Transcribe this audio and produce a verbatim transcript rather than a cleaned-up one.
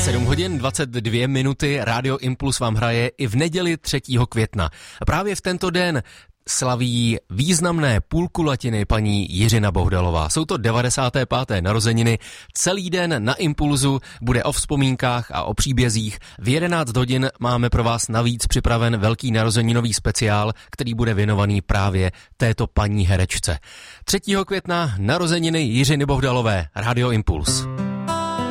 sedm hodin dvacet dvě minuty, Rádio Impuls vám hraje i v neděli třetího května. Právě v tento den slaví významné půlkulatiny paní Jiřina Bohdalová. Jsou to devadesáté páté narozeniny. Celý den na Impulzu bude o vzpomínkách a o příbězích. V jedenáct hodin máme pro vás navíc připraven velký narozeninový speciál, který bude věnovaný právě této paní herečce. třetího května narozeniny Jiřiny Bohdalové, Rádio Impuls.